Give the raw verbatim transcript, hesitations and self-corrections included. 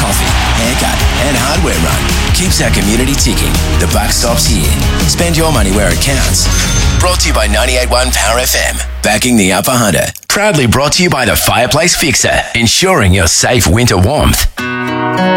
coffee, haircut and hardware run keeps our community ticking. The buck stops here. Spend your money where it counts. Brought to you by ninety-eight point one Power F M. Backing the Upper Hunter. Proudly brought to you by the Fireplace Fixer. Ensuring your safe winter warmth.